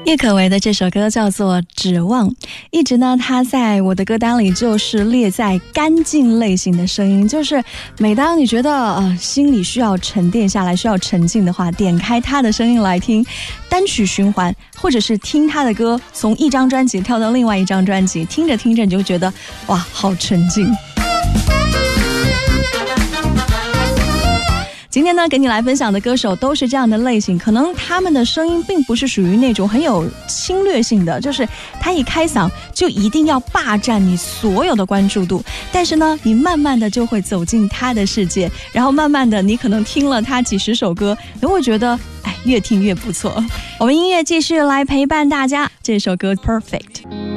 叶可唯的这首歌叫做《指望》，一直呢，它在我的歌单里就是列在干净类型的声音，就是每当你觉得心里需要沉淀下来、需要沉静的话，点开它的声音来听，单曲循环，或者是听他的歌，从一张专辑跳到另外一张专辑，听着听着你就觉得哇，好沉静。今天呢，给你来分享的歌手都是这样的类型，可能他们的声音并不是属于那种很有侵略性的，就是他一开嗓就一定要霸占你所有的关注度，但是呢，你慢慢的就会走进他的世界，然后慢慢的你可能听了他几十首歌，你会觉得越听越不错。我们音乐继续来陪伴大家，这首歌 Perfect。